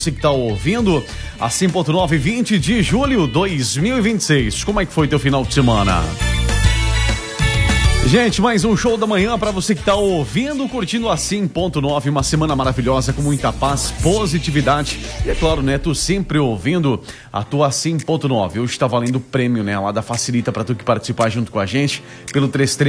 Você que está ouvindo a 100.9, 20 de julho de 2026. Como é que foi teu final de semana? Gente, mais um show da manhã para você que tá ouvindo, curtindo a 100.9, uma semana maravilhosa com muita paz, positividade e é claro, né, tu sempre ouvindo a tua 100.9. Hoje tá valendo o prêmio, né, lá da Facilita para tu que participar junto com a gente pelo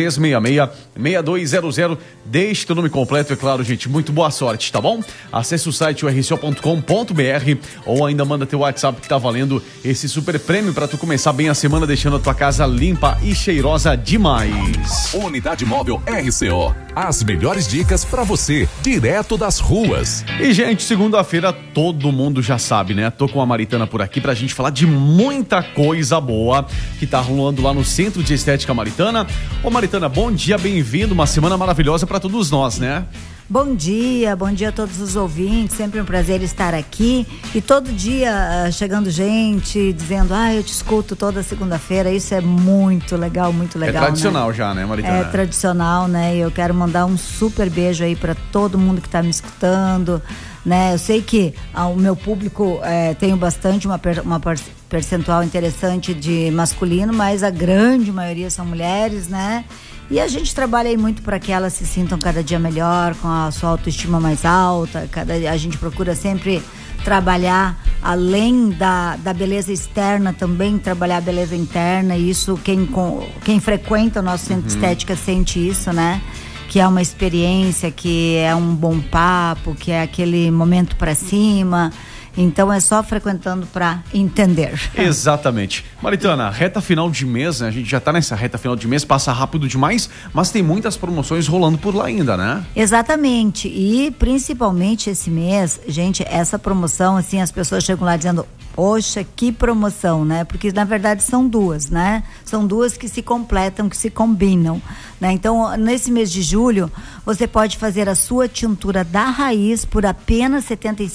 3366-6200. Deixe teu nome completo, é claro, gente, muito boa sorte, tá bom? Acesse o site rco.com.br ou ainda manda teu WhatsApp que tá valendo esse super prêmio para tu começar bem a semana deixando a tua casa limpa e cheirosa demais. Unidade Móvel RCO. As melhores dicas pra você, direto das ruas. E, gente, segunda-feira todo mundo já sabe, né? Tô com a Maritana por aqui pra gente falar de muita coisa boa que tá rolando lá no Centro de Estética Maritana. Ô, Maritana, bom dia, bem-vindo. Uma semana maravilhosa pra todos nós, né? Bom dia a todos os ouvintes, sempre um prazer estar aqui e todo dia chegando gente dizendo, eu te escuto toda segunda-feira, isso é muito legal, É tradicional, né? já, né, Maritana? É tradicional, né, e eu quero mandar um super beijo aí para todo mundo que está me escutando, né, eu sei que o meu público tem bastante, uma percentual interessante de masculino, mas a grande maioria são mulheres, né? E a gente trabalha aí muito para que elas se sintam cada dia melhor, com a sua autoestima mais alta. A gente procura sempre trabalhar além da beleza externa, também trabalhar a beleza interna. E isso, quem frequenta o nosso centro de estética sente isso, né? Que é uma experiência, que é um bom papo, que é aquele momento para cima. Então é só frequentando para entender. Exatamente. Maritana, reta final de mês, né? A gente já tá nessa reta final de mês, passa rápido demais, mas tem muitas promoções rolando por lá ainda, né? Exatamente. E principalmente esse mês, gente, essa promoção, assim, as pessoas chegam lá dizendo, poxa, que promoção, né? Porque na verdade são duas, né? São duas que se completam, que se combinam, né? Então, nesse mês de julho, você pode fazer a sua tintura da raiz por apenas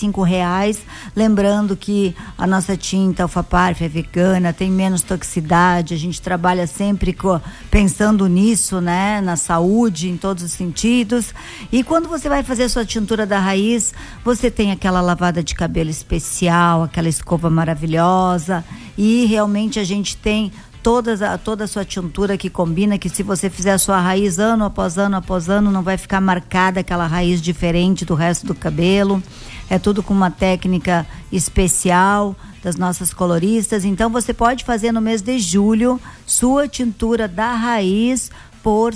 R$75. Lembrando que a nossa tinta Alfaparf é vegana, tem menos toxicidade, a gente trabalha sempre pensando nisso, né? Na saúde, em todos os sentidos. E quando você vai fazer a sua tintura da raiz, você tem aquela lavada de cabelo especial, aquela escova maravilhosa, e realmente a gente tem toda a sua tintura que combina, que se você fizer a sua raiz ano após ano, não vai ficar marcada aquela raiz diferente do resto do cabelo. É tudo com uma técnica especial das nossas coloristas. Então você pode fazer no mês de julho sua tintura da raiz por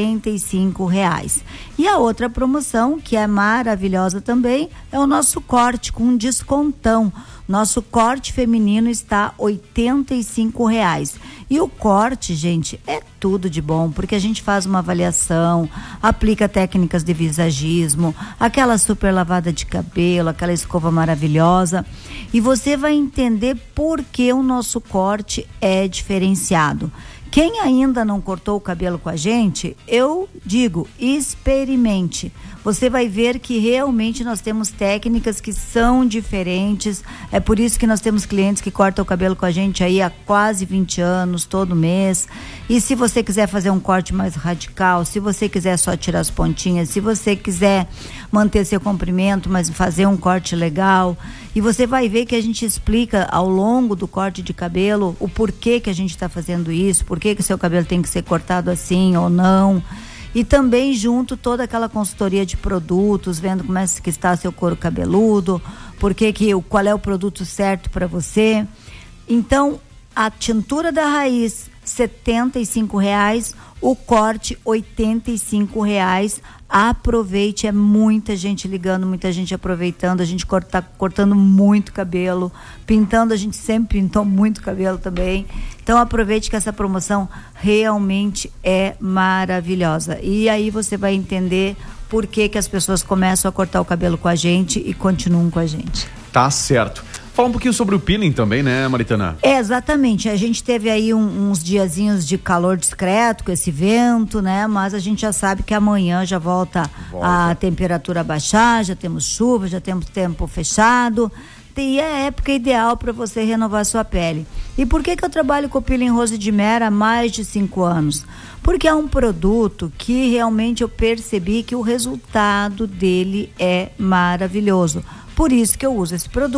R$75. E a outra promoção, que é maravilhosa também, é o nosso corte com um descontão. Nosso corte feminino está R$85. E o corte, gente, é tudo de bom, porque a gente faz uma avaliação, aplica técnicas de visagismo, aquela super lavada de cabelo, aquela escova maravilhosa. E você vai entender por que o nosso corte é diferenciado. Quem ainda não cortou o cabelo com a gente, eu digo, experimente. Você vai ver que realmente nós temos técnicas que são diferentes. É por isso que nós temos clientes que cortam o cabelo com a gente aí há quase 20 anos, todo mês. E se você quiser fazer um corte mais radical, se você quiser só tirar as pontinhas, se você quiser manter seu comprimento, mas fazer um corte legal, e você vai ver que a gente explica ao longo do corte de cabelo o porquê que a gente está fazendo isso, porquê que o seu cabelo tem que ser cortado assim ou não. E também junto toda aquela consultoria de produtos, vendo como é que está seu couro cabeludo, qual é o produto certo para você. Então, a tintura da raiz, R$75, o corte R$85. Aproveite, é muita gente ligando, muita gente aproveitando, a gente cortando muito cabelo, pintando, a gente sempre pintou muito cabelo também. Então aproveite que essa promoção realmente é maravilhosa. E aí você vai entender por que as pessoas começam a cortar o cabelo com a gente e continuam com a gente. Tá certo. Fala um pouquinho sobre o peeling também, né, Maritana? Exatamente, a gente teve aí uns diazinhos de calor discreto com esse vento, né, mas a gente já sabe que amanhã já volta a temperatura a baixar, já temos chuva, já temos tempo fechado, e é a época ideal para você renovar sua pele. E por que eu trabalho com o peeling Rose de Mera há mais de 5 anos? Porque é um produto que realmente eu percebi que o resultado dele é maravilhoso. Por isso que eu uso esse produto.